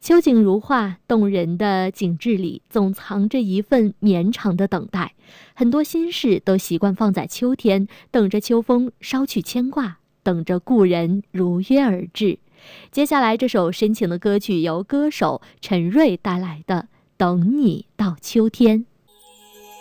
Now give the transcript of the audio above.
秋景如画，动人的景致里总藏着一份绵长的等待，很多心事都习惯放在秋天，等着秋风捎去牵挂，等着故人如约而至。接下来这首深情的歌曲由歌手陈瑞带来的《等你到秋天》。